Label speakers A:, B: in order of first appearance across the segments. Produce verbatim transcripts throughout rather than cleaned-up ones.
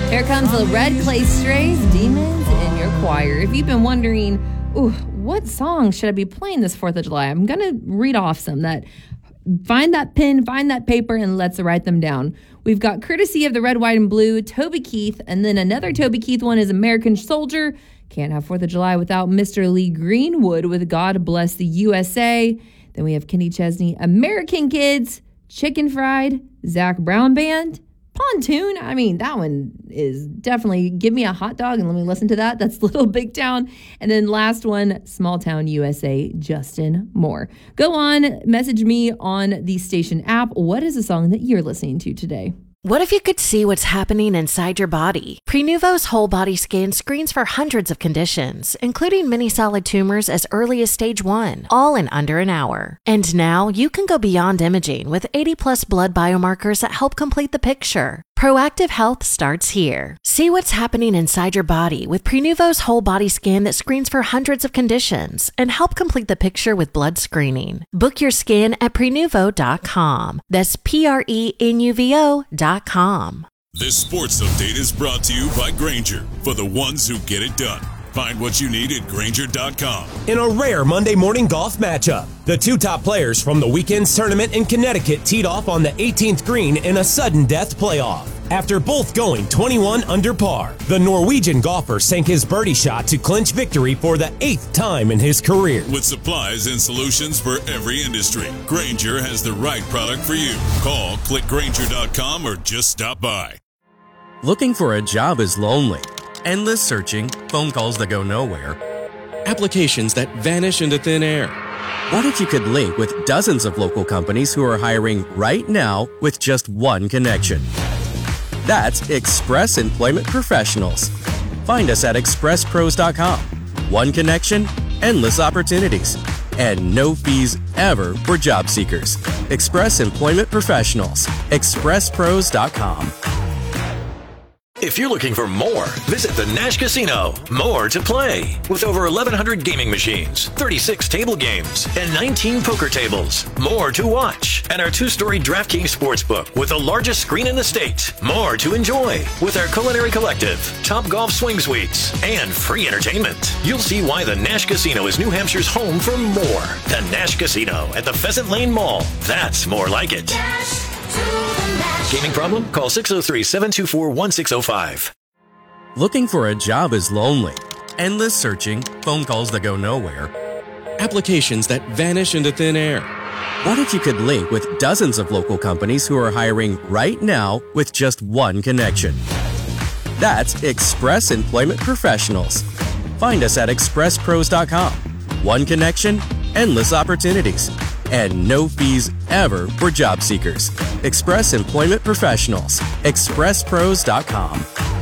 A: Here comes the Red Clay Strays, Demons in Your Choir. If you've been wondering, ooh, what song should I be playing this fourth of July? I'm going to read off some that find that pen, find that paper, and let's write them down. We've got courtesy of the Red, White, and Blue, Toby Keith, and then another Toby Keith one is American Soldier. Can't have fourth of July without Mister Lee Greenwood with God Bless the U S A. Then we have Kenny Chesney, American Kids, Chicken Fried, Zach Brown Band, Pontoon. I mean, that one is definitely give me a hot dog and let me listen to that. That's Little Big Town. And then last one, Small Town U S A, Justin Moore. Go on, message me on the station app. What is the song that you're listening to today?
B: What if you could see what's happening inside your body? Prenuvo's whole body scan screens for hundreds of conditions, including many solid tumors as early as stage one, all in under an hour. And now you can go beyond imaging with eighty plus blood biomarkers that help complete the picture. Proactive health starts here. See what's happening inside your body with Prenuvo's whole body scan that screens for hundreds of conditions and help complete the picture with blood screening. Book your scan at prenuvo dot com. That's P R E N U V O dot com.
C: This sports update is brought to you by Grainger, for the ones who get it done. Find what you need at Grainger dot com.
D: In a rare Monday morning golf matchup, the two top players from the weekend's tournament in Connecticut teed off on the eighteenth green in a sudden death playoff. After both going twenty-one under par, the Norwegian golfer sank his birdie shot to clinch victory for the eighth time in his career.
C: With supplies and solutions for every industry, Grainger has the right product for you. Call, click Grainger dot com, or just stop by.
E: Looking for a job is lonely. Endless searching, phone calls that go nowhere, applications that vanish into thin air. What if you could link with dozens of local companies who are hiring right now with just one connection? That's Express Employment Professionals. Find us at express pros dot com. One connection, endless opportunities, and no fees ever for job seekers. Express Employment Professionals. express pros dot com.
F: If you're looking for more, visit the Nash Casino. More to play. With over eleven hundred gaming machines, thirty-six table games, and nineteen poker tables. More to watch. And our two-story DraftKings Sportsbook with the largest screen in the state. More to enjoy. With our Culinary Collective, Top Golf Swing Suites, and free entertainment. You'll see why the Nash Casino is New Hampshire's home for more. The Nash Casino at the Pheasant Lane Mall. That's more like it. Nash. Gaming problem? Call six oh three, seven two four, one six oh five.
E: Looking for a job is lonely. Endless searching, phone calls that go nowhere, applications that vanish into thin air. What if you could link with dozens of local companies who are hiring right now with just one connection? That's Express Employment Professionals. Find us at express pros dot com. One connection, endless opportunities, and no fees ever for job seekers. Express Employment Professionals. express pros dot com.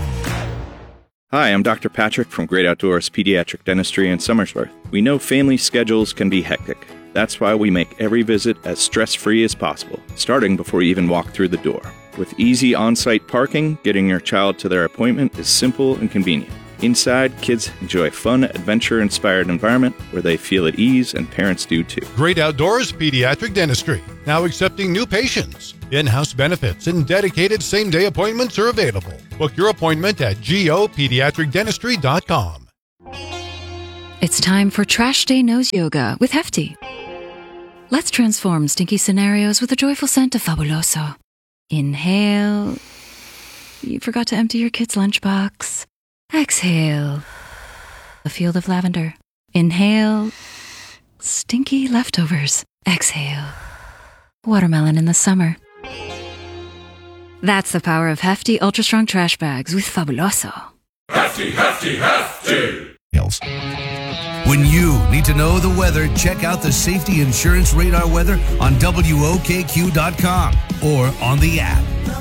G: Hi, I'm Doctor Patrick from Great Outdoors Pediatric Dentistry in Somersworth. We know family schedules can be hectic. That's why we make every visit as stress-free as possible, starting before you even walk through the door. With easy on-site parking, getting your child to their appointment is simple and convenient. Inside, kids enjoy a fun, adventure-inspired environment where they feel at ease, and parents do too.
H: Great Outdoors Pediatric Dentistry, now accepting new patients. In-house benefits and dedicated same-day appointments are available. Book your appointment at go pediatric dentistry dot com.
I: It's time for Trash Day Nose Yoga with Hefty. Let's transform stinky scenarios with the joyful scent of Fabuloso. Inhale. You forgot to empty your kid's lunchbox. Exhale. A field of lavender. Inhale. Stinky leftovers. Exhale. Watermelon in the summer. That's the power of Hefty Ultra Strong Trash Bags with Fabuloso.
C: Hefty, hefty, hefty!
J: When you need to know the weather, check out the Safety Insurance Radar weather on W O K Q dot com or on the app.